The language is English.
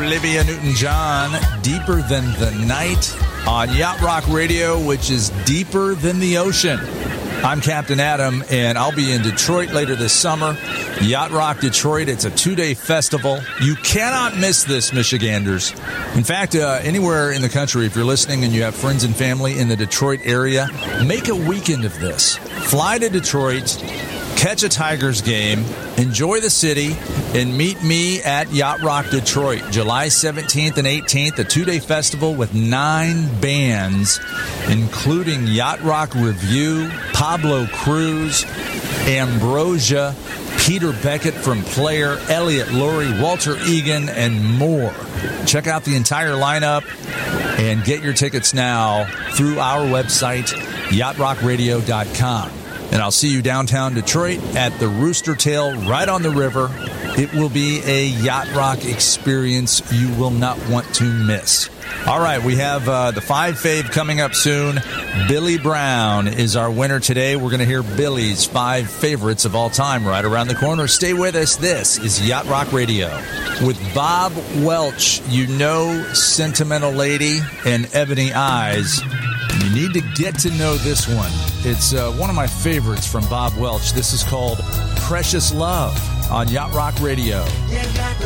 Olivia Newton-John, Deeper Than the Night on Yacht Rock Radio, which is deeper than the ocean. I'm Captain Adam, and I'll be in Detroit later this summer. Yacht Rock Detroit, it's a 2-day festival. You cannot miss this, Michiganders. In fact, anywhere in the country, if you're listening and you have friends and family in the Detroit area, make a weekend of this. Fly to Detroit, catch a Tigers game, enjoy the city, and meet me at Yacht Rock Detroit, July 17th and 18th, a 2-day festival with 9 bands, including Yacht Rock Review, Pablo Cruz, Ambrosia, Peter Beckett from Player, Elliot Lurie, Walter Egan, and more. Check out the entire lineup and get your tickets now through our website, yachtrockradio.com. And I'll see you downtown Detroit at the Rooster Tail right on the river. It will be a Yacht Rock experience you will not want to miss. All right, we have the 5 fave coming up soon. Billy Brown is our winner today. We're going to hear Billy's 5 favorites of all time right around the corner. Stay with us. This is Yacht Rock Radio with Bob Welch. You know Sentimental Lady and Ebony Eyes. You need to get to know this one. It's one of my favorites from Bob Welch. This is called Precious Love on Yacht Rock Radio.